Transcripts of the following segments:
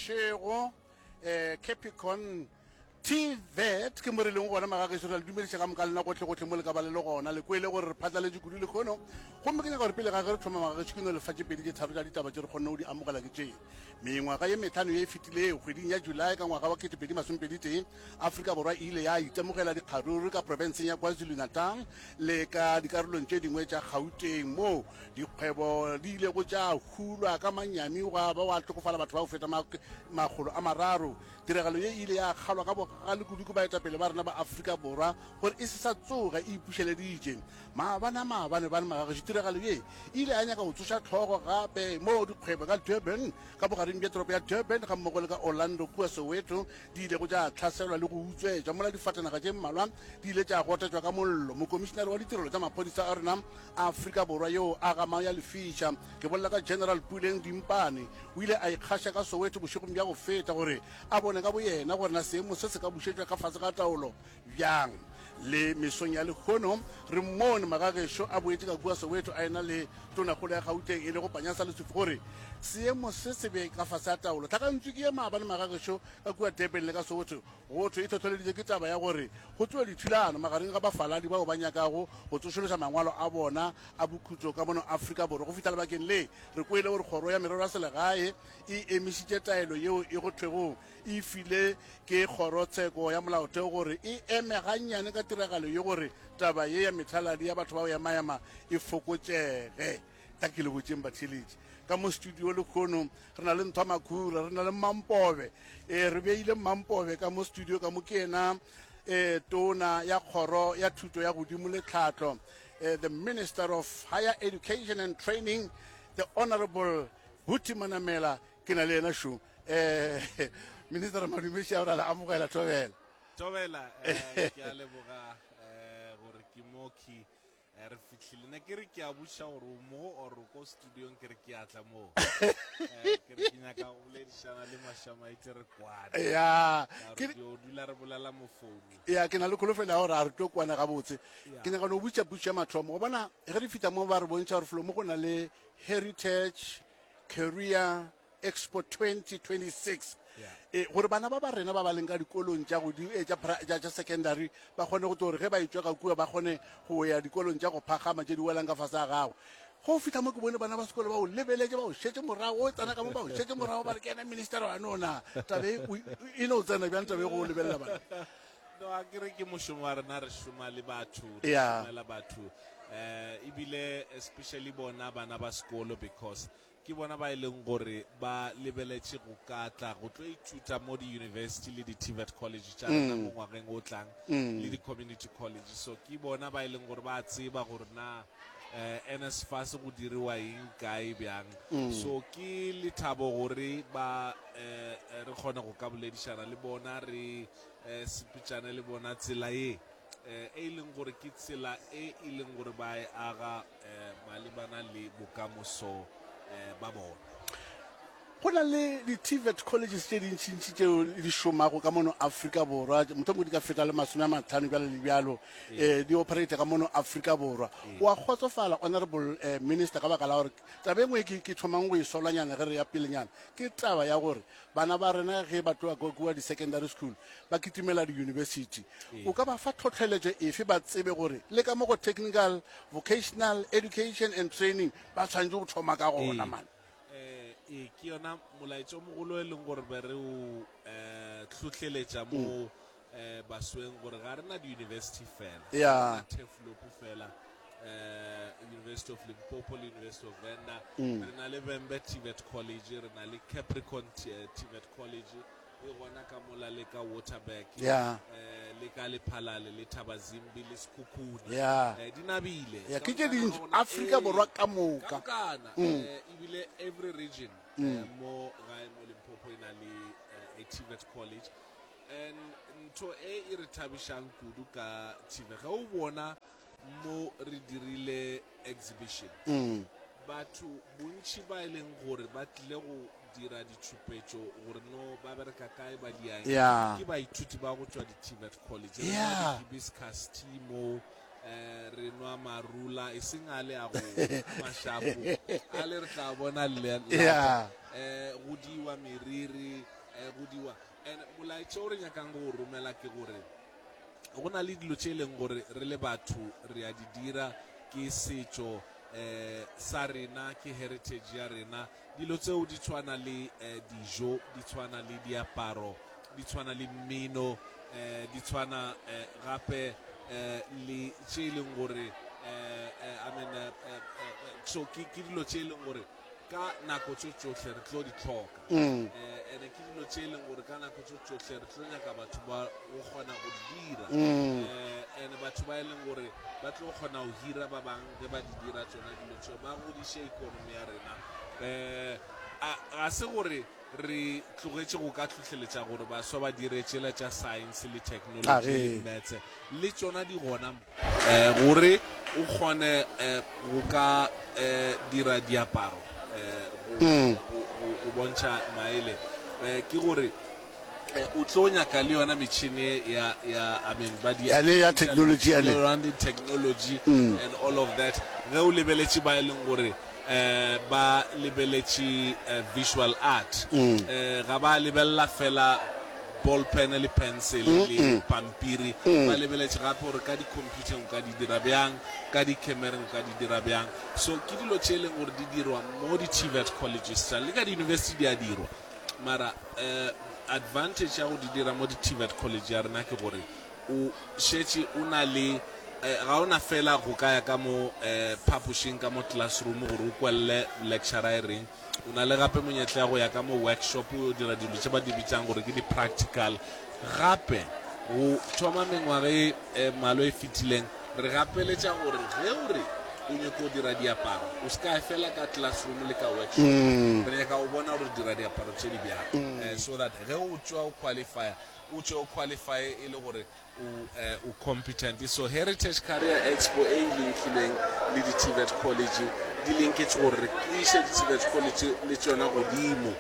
Mashego Capricorn TVET ke more leng gona magage se re dumedisa ka mokala go tle mo le ka ba le gona le kwele gore re phatlaletse kudu le khono go mo ke nya gore pele ga re thoma magage ke no le fatse pedi ke tharo ja ditaba tse re gone o di amogela ke tse mengwa ga ye metlhano ye fitile kgweding ya July ka ngwaga wa 2020 Afrika borwa ile ya itemogela dikgaruru ka province ya KwaZulu-Natal le ka dikarolong tse dingwe tsa Gauteng mo dikgwebo di ile go tsa hulwa ka manyami wa ba wa tlokofala batho ba go feta magolo a mararo tiragalo ye ile ya kgalwa ka ga le kudu ba eta pele ba rena ba Afrika borwa gore e se sa tsoga e ipušeleditše maabane ba magage tiragalo ye ile a nyaka go tsoša tlhogo gape mo dikgwebo ka Durban ka bogareng bja toropo ya Durban ga mmogo le ka Orlando kua Soweto di ile go tša tlhaselwa le go utswetša mola difatanaga tše mmalwa di ile tša gotetšwa ka mollo mokomišinare wa ditirelo tša maphodisa a rena Afrika borwa yo a gama ya lefiša ke bolela ka General Puleng Dimpane o ile a ikgaša ka Soweto bošegong bja go feta gore a bone ka boyena gore na seemo se se ka bušetšwa ka fase ga taolo bjang le mesong ya lekgono re mmone magagešo a boetse ka kua Soweto a ena le tonakgolo ya Gauteng e le go panyasa lesufi gore seemo se se be ka fase ya taolo tlhakantswe ke ye maabane magagešo ka kua Durban le ka Soweto gotho e tlhotlheleditše ke taba ya gore go tsewa dithulano magareng ga bafaladi bao ba nyakago go tsošološa mangwalo a bona a bokhutso ka mono Afrika borwa go fihla lebakeng le re kwele gore kgoro ya merero ya selegae e emišitše taelo yeo e go thwego e file ke kgorotsheko ya molaotheo gore e eme gannyane ka tiragalo ye gore taba ye ya methaladi ya batho bao ya maema e fokotšege ta ke le botseng batheletše ka mo studio le khono re na le Ntho Makhura re na le Mampobe re beile Mampobe ka mo studio ka mo ke ena tona ya kgoro ya thuto ya godimo le tlhatlo the Minister of Higher Education and Training the Honorable Buti Manamela ke na le ena sho Minister Madumeshi a la amogela Tobela ke a leboga gore ke moki re fitlhile ne ke re ke a botša gore mo or ko studio ke re ke a tla mo ke re ke nyaka go boledišana le mašamaitse re kwana ya ke dula re bolela mo founu ya ke na le kholofelo ya gore a re tlo kwana ga botse ke nyaka no butša mathomo go bona ge re fita mo ba re bontšha gore felo mo go na le Heritage Career Expo 2026 gore bana ba rena ba leng ka dikolong tša tša secondary ba kgone go tse gore ge ba itswa ka kua ba kgone go ya dikolong tša go phagama tše di welang ka fase a gago go fitla mo ke bone bana ba sekolo ba o lebeletse ba o šetse morago o tsena ka mo ba o šetse morago ba re ke ena minister wa nona tabe e no tsena bjang tabe go lebelela bana no a ke re ke mošomo wa rena re šoma le batho re šomela batho ebile especially bona bana ba sekolo because ke bona ba ileng gore ba lebeletse go ka tla go tlo ithuta mo di-university le di-TVET college tša rena mo ngwageng o tlang le di-community college so ke bona ba ileng gore ba tseba gore na NSFAS go diriwa eng kae bjang so ke lethabo gore ba re kgone go ka boledišana le bona re sepetšane le bona tsela e e leng gore ke tsela e leng gore ba e aga malebana le bokamoso ba bona go na le di-TVET colleges tše dintšintši tšeo di šomago ka mono Afrika borwa mothongwe di ka feta le 50 bjalo le bjalo di operate ka mono Afrika borwa wa kgotsofala honorable minister ka baka la gore taba engwe ke thomang go e solanyana ge re ya pelenyana ke taba ya gore bana ba rena ge ba tloa kua di-secondary school ba kitimela di-university o ka ba fa tlhotlheletšo efe ba tsebe gore le ka mo go technical vocational education and training ba tshwanetse go thoma ka gona man ke yona molaetso mogolo e leng gore be re o tlhotlheletša mo basweng gore ga rena di-university fela Teflopo fela University of Limpopo le University of Venda re na le Vembe TVET College re na le Capricorn TVET College e gona ka mola le ka Waterberg le ka Lephalale le Thabazimbi le Sekhukhune di nabile ke tše dintši Afrika borwa ka moka kana ebile every region mo gae mo Limpopo ina le a TVET college and ntho e re thabišang kudu ka TVET ga o bona mo re dirile exhibition batho bontši ba e leng gore ba tlile go dira ditšhupetšo gore no ba bereka kae ba diang ke baithuti ba go tšwa di-TVET college hibiscus tea mo re nwa marula e seng a le a go mashapo a le re tla bona go diwa meriri go diwa and molaetša o re nyakang go romela ke gore go na le dilo tše e leng gore re le batho re a di dira ke setšo sa rena ke heritage ya rena dilo tseo di tshwana le dijo di tshwana le diaparo di tshwana le mmino di tshwana gape le tše e leng gore so ke dilo tše e leng gore ka nako tsotlhe re tlo di tlhoka and ke dilo tše e leng gore ka nako tsotlhe re tlo nyaka batho ba go kgona go di dira and batho ba e leng gore ba tlo kgona go hira ba bangwe ge ba di dira tsona dilo tseo ba godiše ikonomi ya rena ga se gore re tlogetše go ka tlhotlheletša gore baswa ba dire tšela tša science le technology maths le tsona di gona gore o kgone go ka dira diaparo go bontšha maele ke gore o tlo nyaka le yona metšhini ya technology and all of that ge o lebeletše ba e leng gore ba lebeletše visual art ga ba lebelela fela ball pen le pencil le pampiri ba lebeletše gape gore ka di-computer ka di dira bjang ka di-camereng ka di dira bjang so ke dilo tše e leng gore di dirwa mo di-TVET colleges le ka di-university di a dirwa mara advantage ya go di dira mo di-TVET college ya rena ke gore o šetše o na le ga ona fela go kaya ka mo phapošing ka mo classroom gore o kwelele lecturer e reng o na le gape monyetla ya go ya ka mo workshop o dira dilo tše ba di bitsang gore ke di-practical gape go thoma mengwage malo e fetileng re gapeletša gore ge ore o nyaka o dira diaparo o se ka fela ka classroom le ka workshop re nyaka o bona gore dira diaparo tše di bjang so that ge o tšwa o qualify o tšwa o qualify e le gore o competent so Heritage Career Expo e linkileng le di-TVET college di linketse gore re tliše di-TVET college le tsona godimo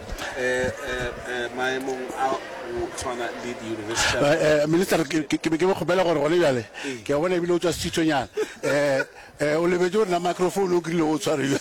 maemong a go tshwana le di-university minister ke be ke bokgopela gore gone bjale ke a bona ebile o tswa setšhonyana o lebetse gore na microphone o krile o tshwarelwe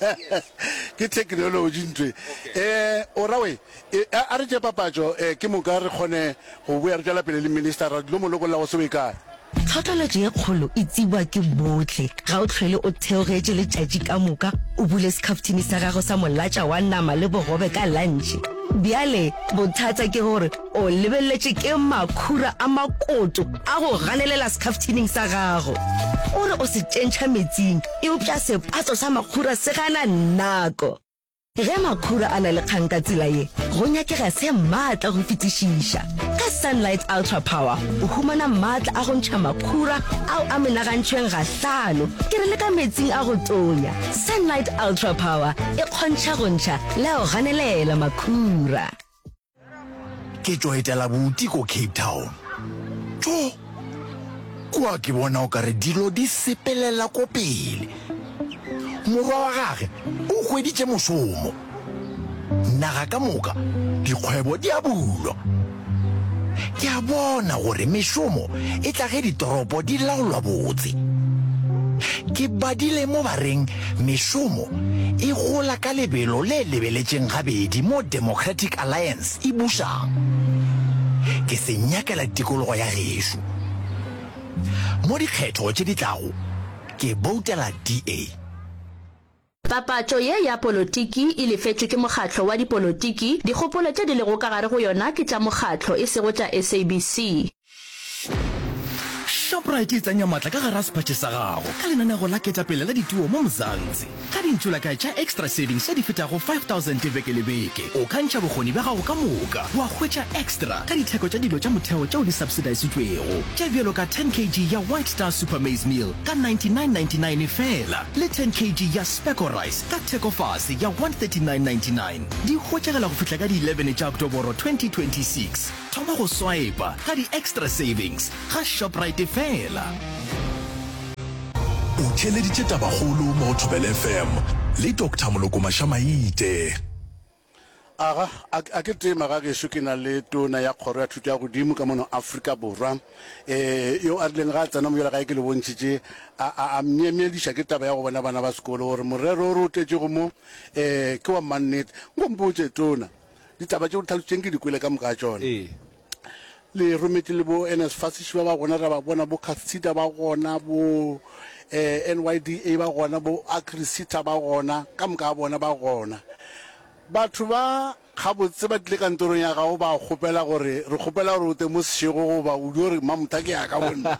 ke technology ntwe o rawe a re tše papatšo ke moka re kgone go boya re tšwela pele le minister ra dilo molokolla go sebe kae tlhotlheletšo ye kgolo e tsiwa ke botlhe ga o tlhwele o theogetše letšatši ka moka o bule sekhaftini sa gago sa molatša wa nama le bogobe ka lantšhe bjale bothata ke gore o lebeletše ke makhura a makoto a go ganelela sekhafthining sa gago ore o se tšentšha metsing e upša sepatso sa makhura se gana nako ge makhura a na le kgang ka tsela ye go nyakega se maatla go fetišiša ka Sunlight Ultra Power o humana maatla a go ntšha makhura ao a menagantšhweng gahlano ke re le ka metsing a go tonya Sunlight Ultra Power e kgontšha go ntšha le a go ganelela makhura ke tšo etela bouti ko Cape Town tšo kua ke bona o ka re dilo di sepelela ko pele morwa wa gage o hweditše mošomo naga ka moka dikgwebo di a bulwa ke a bona gore mešomo e tla ge ditoropo di laolwa botse ke badile mo bareng mešomo e gola ka lebelo le lebeletšeng gabedi mo Democratic Alliance e bušang ke se nyakela tikologo ya gešo mo dikgetho tše di tlago ke boutela DA Papatšo ye ya polotiki e lefetšwe ke mokgatlo wa dipolotiki dikgopolo tše di lego ka gare go yona ke tša mokgatlo e sego tša SABC Shoprite e tsanya matla ka gara sepatše sa gago ka lenanego la ketapele la dituo mo Mzansi ka dintšholakae tša extra savings tša di fetago 5,000 beke le beke o kantšha bokgoni bja gago ka moka wa hwetša extra ka ditheko tša dilo tša motheo tšeo di subsidisitšwego tša bjelo ka 10 kg ya White Star Super Maize Meal ka 99.99 fela le 10 kg ya Speco Rice ka theko fase ya 139.99 di hwetšagela go fihla ka di 11 tša Oktoboro 2026 thoma go swipa ka di extra savings ga Shoprite fela o tšheleditše tabagolo mo Thobela FM le Dr. Moloko Mashamaite aga a ke tema ga ke ke na le tona ya kgoro ya thuto ya godimo ka mono Afrika Borwa yo a rileng ga tsana mo yela ga ke le bontšitše a mmemediša ke taba ya go bona bana ba sekolo gore morero o re o tetšego mo ke wa mannete nko mpotše tona ditaba tse o tlhalositseng ke di kwele ka moka tsona le rometse le bo NSFAS ba gona ra ba bona bo Cathsita ba gona bo NYDA ba gona bo Agrisita ba gona ka moka bona ba gona batho ba gabotse ba tle kantorong ya gago ba gopela gore re gopela gore o te mo sego go ba o di gore mamotha ke ya ka bona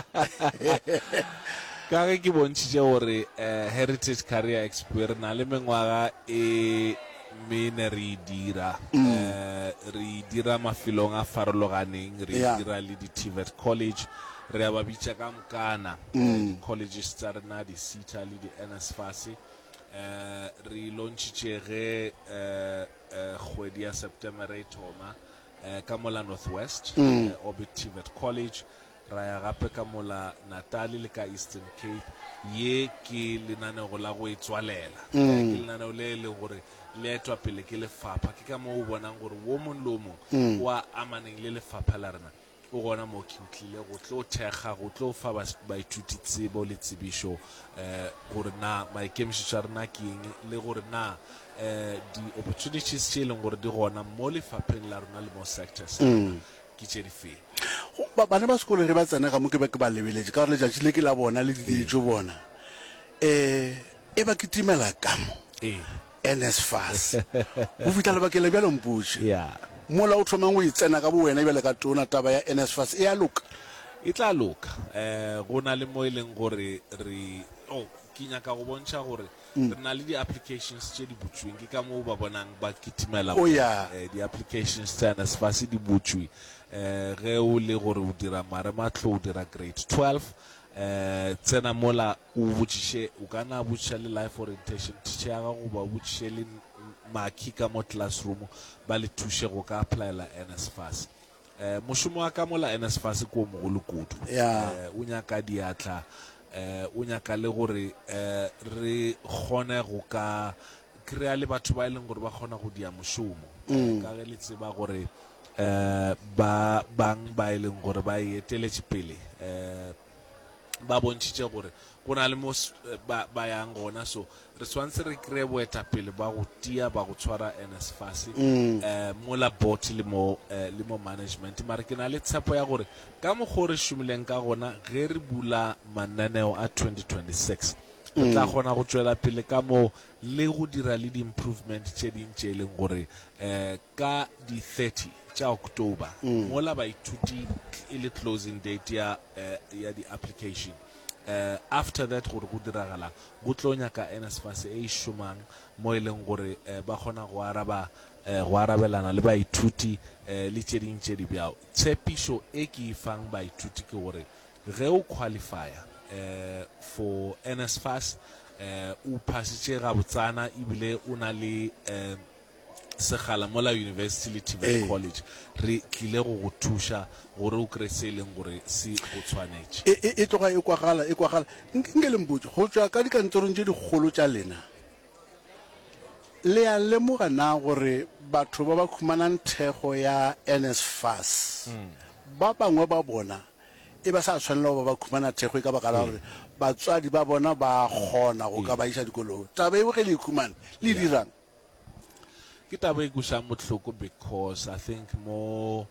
ka ge ke bontšhitše gore Heritage Career Expo na le mengwaga e mene re dira mafelong a farologaneng re dira le di TVET college re a ba bitša ka mokana colleges tsa rena di SETA le di NSFAS re launchitše ge kgwedi ya September e thoma ka mola Northwest Orbit TVET college ra ya gape ka mola Natal le ka Eastern Cape ye ke lenaneo la go etswalela ke lenaneo le le gore le etwa pele ke lefapha ke ka mo o bonang gore wo mong lo mong wa amaneng le lefapha la rena o gona mo ke utlile go tlo thega go tlo fa baithuti tsebo le tsebišo gore na maikemišetšo a rena ke eng le gore na di-opportunities tše e leng gore di gona mo lefapheng la rona le mo sectors ke tše di feng bana ba sekolo ge ba tsena ga mo ke ba lebeletse ka gore letšatši le ke la bona le didijo bona e ba kitimela kamo NSFAS go fitlha lebakele bjalo mpotše mola o thomang o itsena ka bo wena bjale ka tona taba ya NSFAS e a loka e tla loka go na le mo e leng gore ke nyaka go bontšha gore re na le di-applications tše di butšweng ke ka moo ba bonang ba kitimela di-applications tsa NSFAS di butšwe ge o le gore o dira marematlho o dira grade 12 tsena mola o botšiše o ka na botšiša le life orientation teacher ya gago ba botšiše le maki ka mo classroom ba le thuše go ka applyela NSFAS mošomo wa ka mola NSFAS ko mogolo kudu o nyaka diatla o nyaka le gore re kgone go ka kry-a le batho ba e leng gore ba kgona go dia mošomo ka ge le tseba gore ba bang ba e leng gore ba eteletše pele ba bontšhitše gore go na le mo ba yang gona so re swantse re kry-e boetapele ba go tia ba go tshwara NSFAS mo la board le mo management mare ke na le tshepo ya gore ka mokgwa re šomileng ka gona ge re bula mananeo a 2026 re tla kgona go tšwela pele ka mo le go dira le di-improvement tše dintše e leng gore ka di-30 tša October mola baithuti e le closing date ya di-application after that gore go diragala go tlo nyaka NSFAS e šomang mo e leng gore ba kgona go arabelana le baithuti le tše dintše di bjao tshepišo e ke ifang baithuti ke gore ge o qualifya for NSFAS o phasitše gabotsana ebile o na le segala mola university le TVET college re tlile go go thuša gore o kry se e leng gore se go tshwanetše e tloga e kwagala nke le mpotse go tšwa ka dikantorong tše dikgolo tša lena le a lemoga na gore batho ba ba khumanang thego ya NSFAS ba bangwe ba bona e ba sa tshwanela go ba khumana thego ka baka la gore batswadi ba bona ba kgona go ka ba isa dikolong taba e ge le ikhumana le dirang ke taba e kušang motlhoko because I think mo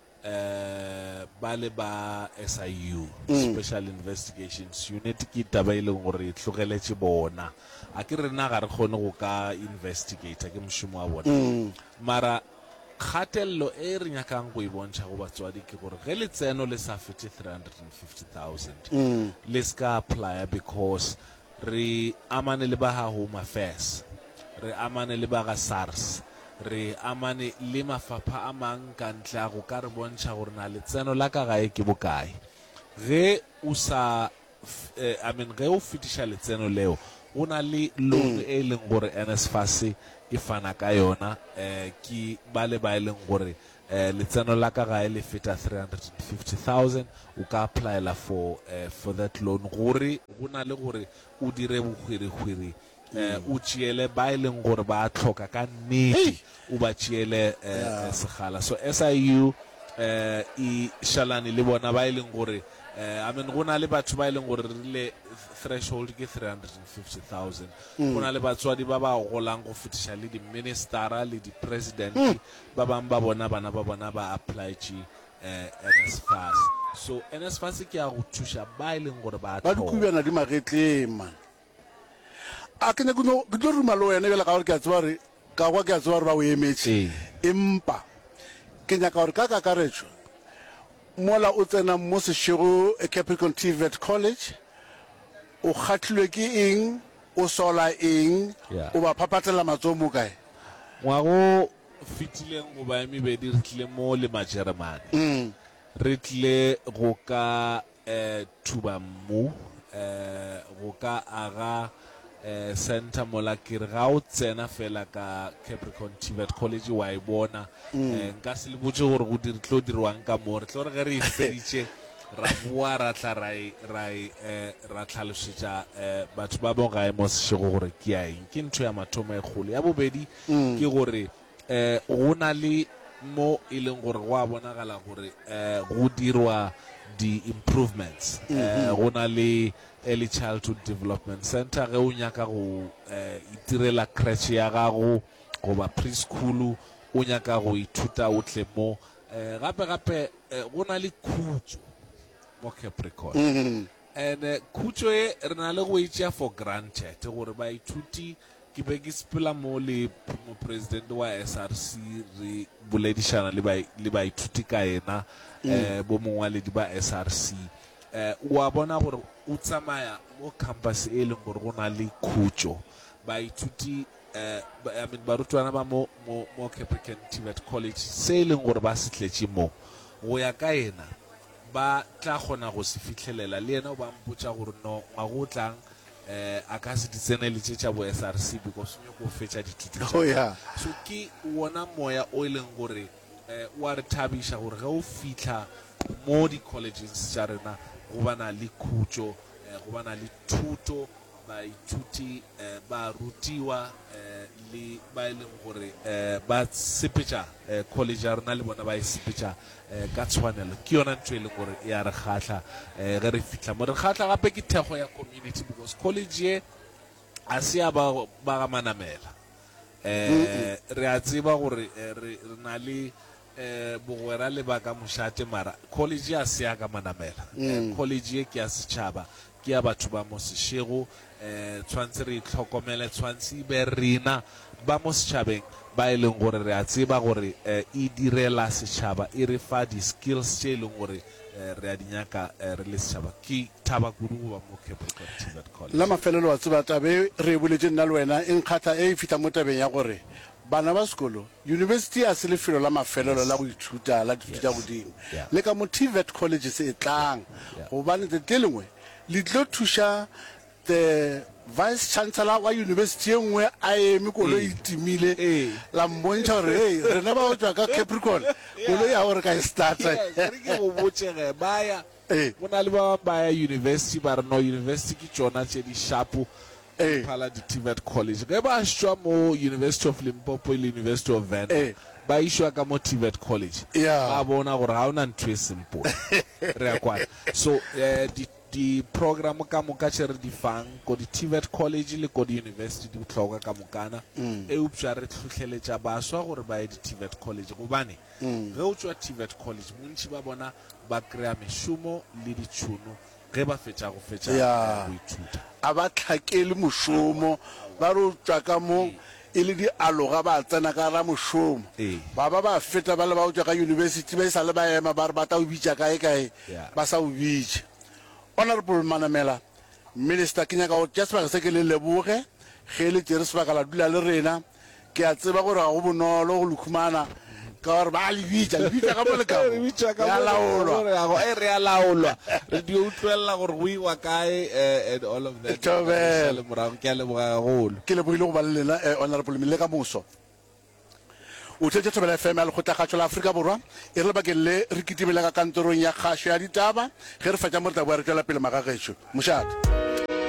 ba le ba SIU Special Investigations Unit ke taba e leng gore e tlogeletše bona a ke rena ga re kgone go ka investigata ke mošomo wa bona mara kgatelelo e re nyakang go e bontšha go batswadi ke gore ge letseno le sa fete 350,000 le ska applya because re amane le ba ga Home Affairs re amane le ba ga SARS re amane le mafapha a mang ka ntle a go ka re bontšha gore na letseno la ka gae ke bokae ge o sa ge o fetiša letseno leo go na le loan e leng gore NSFAS e fana ka yona ke ba le ba e leng gore letseno la ka gae le feta 350,000 o ka applyela for that loan gore go na le gore o dire bogwirigwiri o tšeele ba e leng gore ba tlhoka ka nnete o ba tšeele segala so SIU e šalane le bona ba e leng gore I mean go na le batho ba ileng gore le threshold ke 350,000 go na le batswadi ba ba golang go fetisha le di ministera le di president ba bang ba bona bana ba bona ba apply NSFAS. So NSFAS ke ya go thusha ba ileng gore ba dikubana di magetleng man a ke ne go tlo ruma lo yena bela ka gore ke a tswa re ka kwa ke a tswa re ba o emetse empa ke nya ka gore ka kakaretso mola o tsena mo seshego Capricorn TVET College o khatlwe ke eng o sola eng o ba phapatela matsomo kae ngwago fitileng go ba emebedi re tlile mo le majeremane re tlile go ka thuba mmu go ka aga center mola ke re ga o tsena fela ka Capricorn TVET College wa e bona nka se le botse gore go tlo dirwang ka mo re tlo re ge re feditse ra bua ra tla ra tlhalosetsa batho ba bo gae mo seshego gore ke a eng ke ntho ya mathomo e kgolo ya bobedi ke gore go na le mo e leng gore go a bonagala gore go dirwa di-improvements go na le early childhood development center ge o nyaka go itirela crèche ya gago goba preschool o nyaka go ithuta o tle mo gape go na le khutso mo Capricorn and khutso e re na le go itšea for granted gore ba ithuti ke be ke sepela mo le president wa SRC re boledišana le ba ithuti ka ena bo mongwaledi ba SRC wa bona gore o tsamaya mo campus e leng gore go na le khutso ba ithuti I mean barutwana ba mo Capricorn TVET College se leng gore ba se tletše mo go ya ka ena ba tla gona go se fitlhelela le ena o ba mpotša gore no go tlang a ka se ditsenele tša bo SRC because o go fetša dithuto so ke wona moya o leng gore wa re thabiša gore ge o fitlha mo di-colleges tša rena go bana le khutso go bana le thuto baithuti ba rutiwa le ba ileng gore ba sepetša college ya rena le bona ba e sepetša ka tshwanelo ke yona ntho e leng gore ya re kgatla ge re fitlha mo re kgatla gape ke thekgo ya community because college ye a se ya ba ga manamela re a tseba gore re na le bogwera le ba ka mošate mara college ya se ya ka manamela college ye ke ya setšhaba ke ya batho ba mo sešego tshwantse re itlhokomele tshwantse be rena ba mo setšhabeng ba e leng gore re a tseba gore e direla setšhaba e re fa di-skills tše e leng gore re a dinyaka re le setšhaba ke thaba kudu go ba mo Capricorn TVET College la mafelelo wa tseba tabe re boletse nna le wena e nkgatha e fita mo tabeng ya gore bana ba sekolo university a se lefelo la mafelelo la go ithuta la dithuto tša godimo le ka mo TVET College se e tlang gobane tete lengwe le tlo thuša the vice chancellor wa university e nngwe a eme kolo e timile la mmontšha gore hey rena ba go tswa ka Capricorn kolo ya gore ka e starta re ke go botsege baya go na le ba baya university ba re no university ke tsona tše di sharpo phala di-TVET College ge ba šwa mo University of Limpopo le University of Venda ba išwa ka mo TVET College ba bona gore ga o na ntho e simple re ya kwana so di-program ka moka tše re di fang ko di-TVET College le ko di-university di bohlokwa ka mokana e upša re tlhotlheletša baswa gore ba ye di-TVET College gobane ge o tšwa TVET College bontši ba bona ba kry-a mešomo le ditšhono ge ba fetša go ithuta a ba tlhakele mošomo ba re o tšwa ka mo e le di aloga ba tsena ka ra mošomo ba feta ba le ba o tšwa ka university ba e sa le ba ema ba re ba ta o bitša kae ba sa o bitša Honorable Manamela Minister ke nyaka go tšea sebaka se ke le leboge ge le tšere sebaka la dula le rena ke a tseba gore ga go bonolo go lukhumana ka gore ba le bitša ka mo lekamo ya laolwa re a laolwa re di utlwelela gore go iwa kae and all of that ke a leboga gagolo ke lebogile go ba le lena Honorable Mile ka moso o tšetše Thobela FM ya lekgotlagatšo la Afrika Borwa e re bakeng le re kitimela ka kantorong ya kgašo ya ditaba ge re fatša mo re taboa re tšwela pele magagešo mošate